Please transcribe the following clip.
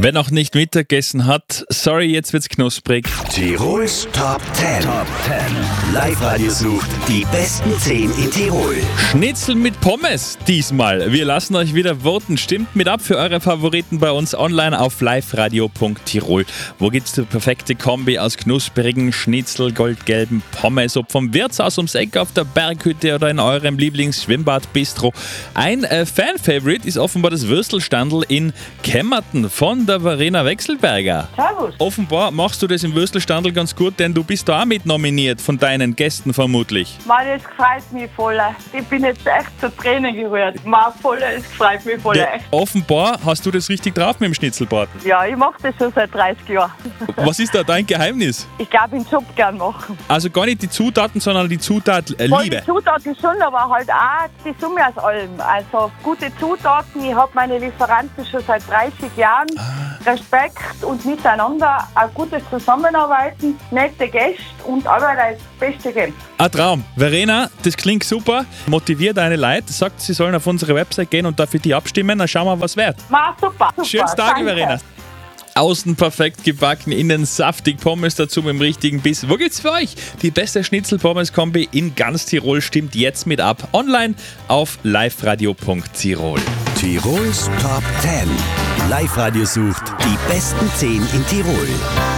Wer noch nicht Mittagessen hat, sorry, jetzt wird's knusprig. Tirols Top 10. Live-Radio sucht die besten 10 in Tirol. Schnitzel mit Pommes diesmal. Wir lassen euch wieder voten. Stimmt mit ab für eure Favoriten bei uns online auf liveradio.tirol. Wo gibt's die perfekte Kombi aus knusprigen Schnitzel, goldgelben Pommes, ob vom Wirtshaus ums Eck auf der Berghütte oder in eurem Lieblingsschwimmbad-Bistro. Ein Fan-Favorite ist offenbar das Würstelstandl in Kemmerten von der Verena Wechselberger. Servus. Offenbar machst du das im Würstelstandl ganz gut, denn du bist da auch mit nominiert von deinen Gästen vermutlich. Mann, es freut mich voll. Ich bin jetzt echt zu Tränen gerührt. Mann, voll, es freut mich voll. Ja, Echt. offenbar hast du das richtig drauf mit dem Schnitzelbraten. Ja, ich mache das schon seit 30 Jahren. Was ist da dein Geheimnis? Ich glaube, den Job gern machen. Also gar nicht die Zutaten, sondern die Zutat Voll Liebe. die Zutaten schon, aber halt auch die Summe aus allem. Also gute Zutaten. Ich habe meine Lieferanten schon seit 30 Jahren. Respekt und miteinander, ein gutes Zusammenarbeiten, nette Gäste und aber das Beste geben. Ein Traum. Verena, das klingt super. Motivier deine Leute. Sagt, sie sollen auf unsere Website gehen und da für die abstimmen. Dann schauen wir, was wird. Ma, super. Schönes Tag, Danke. Verena. Außen perfekt gebacken, innen saftig, Pommes dazu mit dem richtigen Biss. Wo gibt's für euch? Die beste Schnitzel-Pommes-Kombi in ganz Tirol stimmt jetzt mit ab. Online auf liveradio.tirol. Tirols Top 10. Live-Radio sucht die besten 10 in Tirol.